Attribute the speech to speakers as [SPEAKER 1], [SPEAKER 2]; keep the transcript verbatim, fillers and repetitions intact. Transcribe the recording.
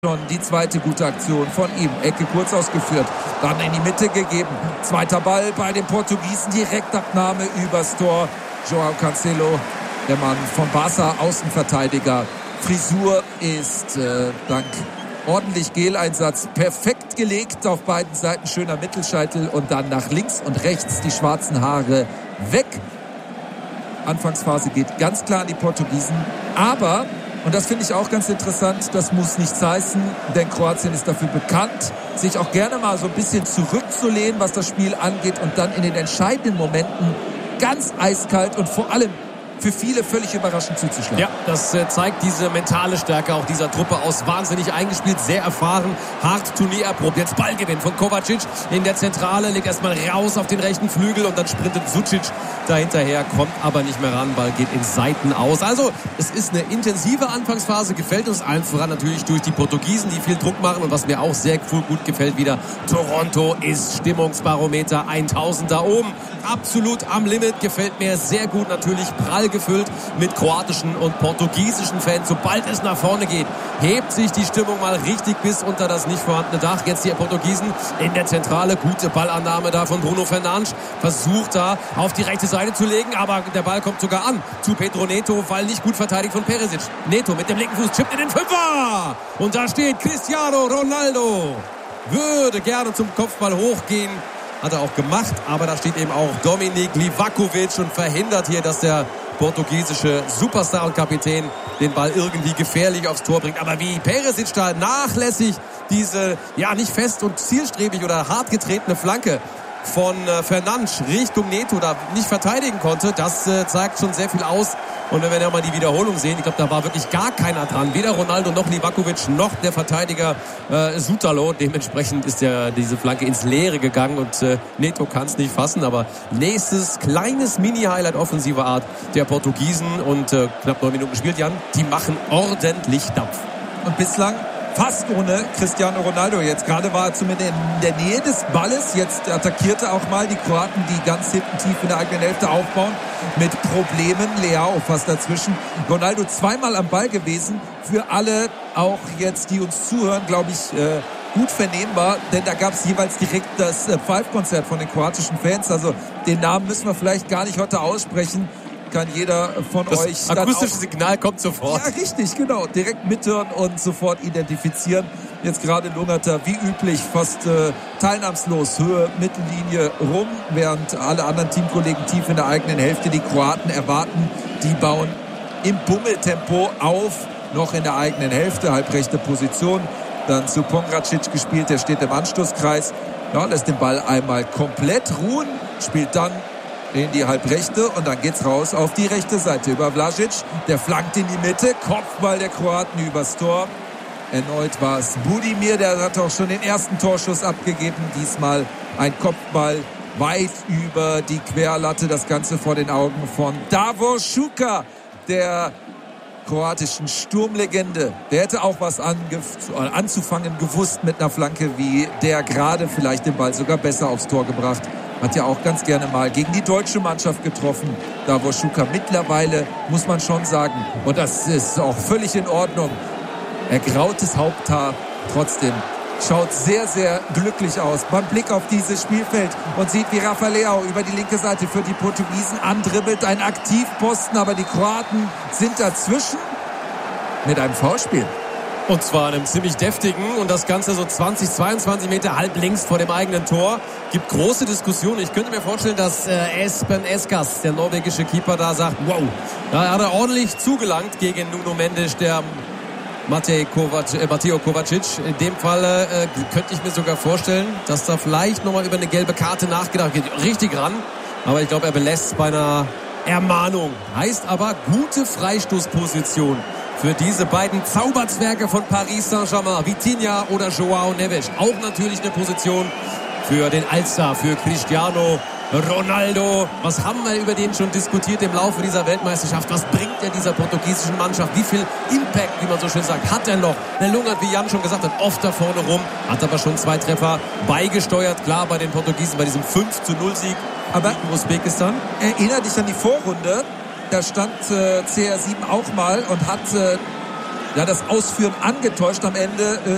[SPEAKER 1] Schon die zweite gute Aktion von ihm. Ecke kurz ausgeführt, dann in die Mitte gegeben. Zweiter Ball bei den Portugiesen, Direktabnahme übers Tor. João Cancelo, der Mann von Barca, Außenverteidiger. Frisur ist äh, dank ordentlich Geleinsatz perfekt gelegt auf beiden Seiten. Schöner Mittelscheitel und dann nach links und rechts die schwarzen Haare weg. Anfangsphase geht ganz klar an die Portugiesen, aber und das finde ich auch ganz interessant, das muss nichts heißen, denn Kroatien ist dafür bekannt, sich auch gerne mal so ein bisschen zurückzulehnen, was das Spiel angeht und dann in den entscheidenden Momenten ganz eiskalt und vor allem für viele völlig überraschend zuzuschlagen.
[SPEAKER 2] Ja, das äh, zeigt diese mentale Stärke auch dieser Truppe aus. Wahnsinnig eingespielt, sehr erfahren, hart turniererprobt. Jetzt Ballgewinn von Kovacic in der Zentrale, legt erstmal raus auf den rechten Flügel und dann sprintet Sucic dahinterher, kommt aber nicht mehr ran. Ball geht in Seiten aus. Also es ist eine intensive Anfangsphase, gefällt uns allen voran natürlich durch die Portugiesen, die viel Druck machen und was mir auch sehr gut gefällt wieder, Toronto ist Stimmungsbarometer tausend da oben. Absolut am Limit, gefällt mir sehr gut, natürlich prall gefüllt mit kroatischen und portugiesischen Fans. Sobald es nach vorne geht, hebt sich die Stimmung mal richtig bis unter das nicht vorhandene Dach. Jetzt die Portugiesen in der Zentrale, gute Ballannahme da von Bruno Fernandes, versucht da auf die rechte Seite zu legen, aber der Ball kommt sogar an zu Pedro Neto, weil nicht gut verteidigt von Perisic. Neto mit dem linken Fuß chippt in den Fünfer und da steht Cristiano Ronaldo, würde gerne zum Kopfball hochgehen. Hat er auch gemacht, aber da steht eben auch Dominik Livakovic und verhindert hier, dass der portugiesische Superstar und Kapitän den Ball irgendwie gefährlich aufs Tor bringt. Aber wie Perisic da nachlässig diese, ja nicht fest und zielstrebig oder hart getretene Flanke von äh, Fernandes Richtung Neto da nicht verteidigen konnte, das äh, zeigt schon sehr viel aus. Und wenn wir ja mal die Wiederholung sehen, ich glaube, da war wirklich gar keiner dran. Weder Ronaldo noch Livakovic noch der Verteidiger äh, Sutalo. Dementsprechend ist ja diese Flanke ins Leere gegangen und äh, Neto kann es nicht fassen. Aber nächstes kleines Mini-Highlight offensiver Art der Portugiesen und äh, knapp neun Minuten gespielt, Jan. Die machen ordentlich Dampf.
[SPEAKER 1] Und bislang fast ohne Cristiano Ronaldo. Jetzt gerade war er zumindest in der Nähe des Balles. Jetzt attackierte auch mal die Kroaten, die ganz hinten tief in der eigenen Hälfte aufbauen. Mit Problemen. Leao fast dazwischen. Ronaldo zweimal am Ball gewesen. Für alle, auch jetzt, die uns zuhören, glaube ich, äh, gut vernehmbar. Denn da gab es jeweils direkt das äh, Five-Konzert von den kroatischen Fans. Also den Namen müssen wir vielleicht gar nicht heute aussprechen. Kann jeder von
[SPEAKER 2] das
[SPEAKER 1] euch...
[SPEAKER 2] Das akustische Signal kommt sofort.
[SPEAKER 1] Ja, richtig, genau. Direkt mithören und sofort identifizieren. Jetzt gerade lungert er wie üblich fast äh, teilnahmslos Höhe, Mittellinie rum, während alle anderen Teamkollegen tief in der eigenen Hälfte die Kroaten erwarten. Die bauen im Bummeltempo auf, noch in der eigenen Hälfte, halbrechte Position. Dann zu Pongracic gespielt, der steht im Anstoßkreis. Ja, lässt den Ball einmal komplett ruhen, spielt dann in die Halbrechte und dann geht's raus auf die rechte Seite über Vlasic. Der flankt in die Mitte, Kopfball der Kroaten übers Tor. Erneut war es Budimir, der hat auch schon den ersten Torschuss abgegeben. Diesmal ein Kopfball weit über die Querlatte. Das Ganze vor den Augen von Davor Šuker, der kroatischen Sturmlegende. Der hätte auch was angef- anzufangen gewusst mit einer Flanke wie der gerade, vielleicht den Ball sogar besser aufs Tor gebracht. Hat ja auch ganz gerne mal gegen die deutsche Mannschaft getroffen. Davor Šuker mittlerweile, muss man schon sagen, und das ist auch völlig in Ordnung, ergrautes Haupthaar, trotzdem schaut sehr, sehr glücklich aus beim Blick auf dieses Spielfeld und sieht, wie Rafa Leao über die linke Seite für die Portugiesen andribbelt. Ein Aktivposten, aber die Kroaten sind dazwischen mit einem Foulspiel.
[SPEAKER 2] Und zwar einem ziemlich deftigen und das Ganze so zwanzig, zweiundzwanzig Meter halb links vor dem eigenen Tor. Gibt große Diskussionen. Ich könnte mir vorstellen, dass äh, Espen Eskas, der norwegische Keeper, da sagt, wow, da hat er ordentlich zugelangt gegen Nuno Mendes, der Matej Kovac, äh, Mateo Kovacic. In dem Fall äh, könnte ich mir sogar vorstellen, dass da vielleicht nochmal über eine gelbe Karte nachgedacht wird. Richtig ran, aber ich glaube, er belässt bei einer Ermahnung. Heißt aber gute Freistoßposition für diese beiden Zauberzwerge von Paris Saint-Germain, Vitinha oder João Neves. Auch natürlich eine Position für den Allstar, für Cristiano Ronaldo. Was haben wir über den schon diskutiert im Laufe dieser Weltmeisterschaft? Was bringt er dieser portugiesischen Mannschaft? Wie viel Impact, wie man so schön sagt, hat er noch? Der lungert, wie Jan schon gesagt hat, oft da vorne rum. Hat aber schon zwei Treffer beigesteuert. Klar, bei den Portugiesen, bei diesem fünf zu null Sieg
[SPEAKER 1] aber
[SPEAKER 2] gegen Usbekistan.
[SPEAKER 1] Erinnere dich an die Vorrunde. Da stand äh, C R sieben auch mal und hat äh, ja, das Ausführen angetäuscht. Am Ende äh,